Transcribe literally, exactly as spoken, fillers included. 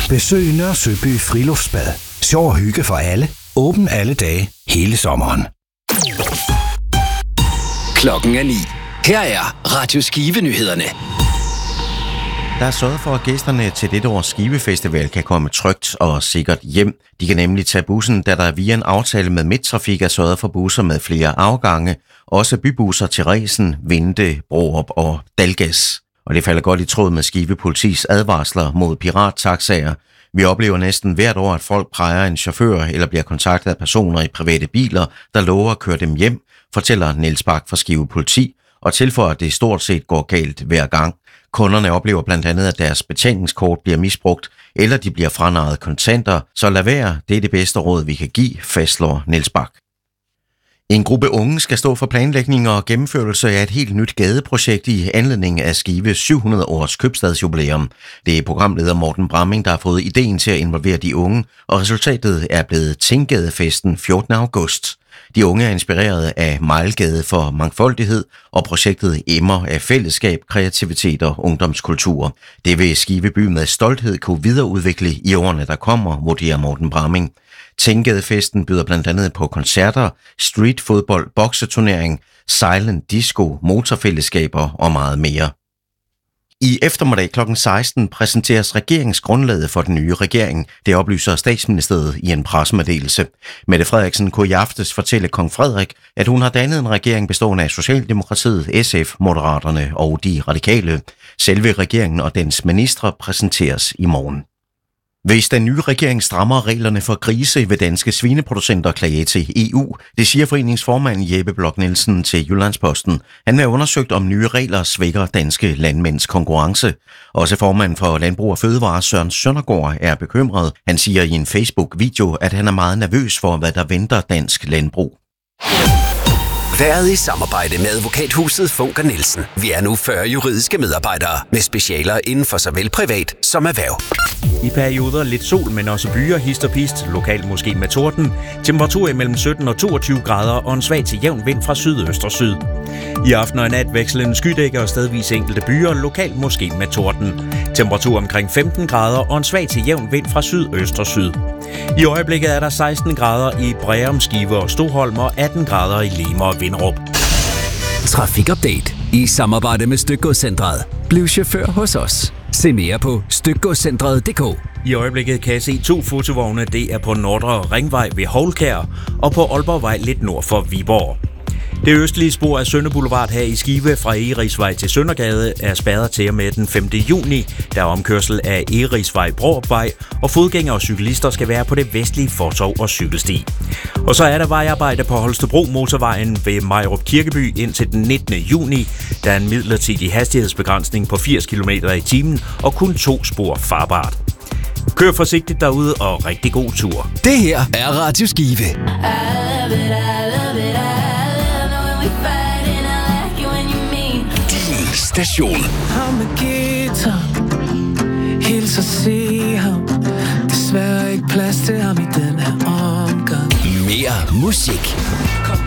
Besøg Nørre Søby Friluftsbad. Sjov og hygge for alle. Åben alle dage, hele sommeren. Klokken er ni. Her er Radio Skive-nyhederne. Der er sørget for, at gæsterne til dette års Skive-festival kan komme trygt og sikkert hjem. De kan nemlig tage bussen, da der via en aftale med Midttrafik er sørget for busser med flere afgange. Også bybusser til Resen, Vinde, Brorup og Dalgas. Og det falder godt i tråd med Skive Politis advarsler mod pirattaxaer. Vi oplever næsten hvert år, at folk præger en chauffør eller bliver kontaktet af personer i private biler, der lover at køre dem hjem, fortæller Niels Bak fra Skive Politi, og tilføjer, at det stort set går galt hver gang. Kunderne oplever blandt andet, at deres betalingskort bliver misbrugt, eller de bliver franarret kontanter, så lad være, det er det bedste råd, vi kan give, fastslår Niels Bak. En gruppe unge skal stå for planlægning og gennemførelse af et helt nyt gadeprojekt i anledning af Skives syv hundrede års købstadsjubilæum. Det er programleder Morten Bramming, der har fået ideen til at involvere de unge, og resultatet er blevet Tinggadefesten fjortende august. De unge er inspireret af Mejlgade for mangfoldighed, og projektet emmer af fællesskab, kreativitet og ungdomskultur. Det vil Skive by med stolthed kunne videreudvikle i årene, der kommer, vurderer Morten Bramming. Tinggadefesten byder blandt andet på koncerter, streetfodbold, bokseturnering, silent disco, motorfællesskaber og meget mere. I eftermiddag klokken seksten præsenteres regeringsgrundlaget for den nye regering. Det oplyser Statsministeriet i en pressemeddelelse. Mette Frederiksen kunne i aftes fortælle kong Frederik, at hun har dannet en regering bestående af Socialdemokratiet, S F, Moderaterne og de radikale. Selve regeringen og dens ministre præsenteres i morgen. Hvis den nye regering strammer reglerne for grise, vil danske svineproducenter klage til E U. Det siger foreningsformand Jeppe Blok Nielsen til Jyllandsposten. Han vil have undersøgt, om nye regler svækker danske landmænds konkurrence. Også formand for Landbrug og Fødevare Søren Søndergaard er bekymret. Han siger i en Facebook-video, at han er meget nervøs for, hvad der venter dansk landbrug. Været i samarbejde med advokathuset Funker Nielsen. Vi er nu fyrre juridiske medarbejdere med specialer inden for såvel privat som erhverv. I perioder lidt sol, men også byer, hist og pist, lokalt måske med torden. Temperatur mellem sytten og toogtyve grader og en svag til jævn vind fra sydøst og syd. I aften og nat vekslen skydækker og stedvis enkelte byer, lokalt måske med torden. Temperatur omkring femten grader og en svag til jævn vind fra sydøst og syd. I øjeblikket er der seksten grader i Breum, Skive og Stoholm og atten grader i Lemer og Vindrup. Trafikupdate i samarbejde med Stykgodscentret. Bliv chauffør hos os. Se mere på stykgodscentret punktum d k. I øjeblikket kan jeg se to fotovogne. Det er på Nordre Ringvej ved Hovlkær og på Aalborgvej lidt nord for Viborg. Det østlige spor af Sønder Boulevard her i Skive fra Egerigsvej til Søndergade er spærret til og med den femte juni. Der er omkørsel af Egerigsvej Brorupvej, og fodgængere og cyklister skal være på det vestlige fortov og cykelsti. Og så er der vejarbejde på Holstebro Motorvejen ved Majrup Kirkeby indtil den nittende juni. Der er en midlertidig hastighedsbegrænsning på firs kilometer i timen og kun to spor farbart. Kør forsigtigt derude og rigtig god tur. Det her er Radio Skive. Din station. Ham med guitar, hils og se ham. Desværre ikke plads til ham i den her omgang. Mere musik. Kom